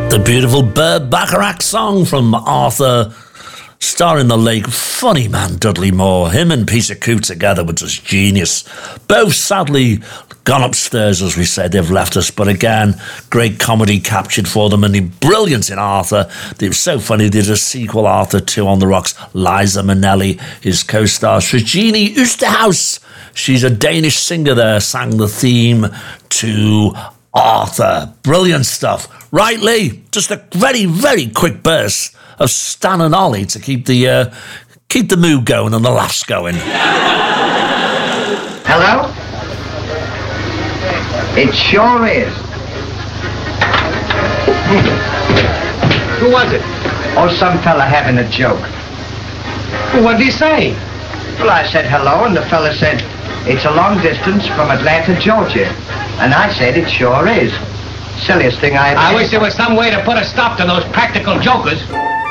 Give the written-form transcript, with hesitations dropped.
The beautiful Burt Bacharach song from Arthur, starring the late funny man Dudley Moore. Him and Peter Coo together were just genius. Both sadly gone upstairs, as we said. They've left us, but again, great comedy captured for them, and they're brilliant in Arthur. They were so funny. They did a sequel, Arthur 2 on the Rocks. Liza Minnelli, his co-star. Regine Oosterhuis, she's a Danish singer there, sang the theme to Arthur. Brilliant stuff. Right, Lee, just a very, very quick burst of Stan and Ollie to keep the mood going and the laughs going. Hello? It sure is. Who was it? Oh, some fella having a joke. Well, what did he say? Well, I said hello, and the fella said, it's a long distance from Atlanta, Georgia. And I said, it sure is. Silliest thing I ever... I wish there was some way to put a stop to those practical jokers.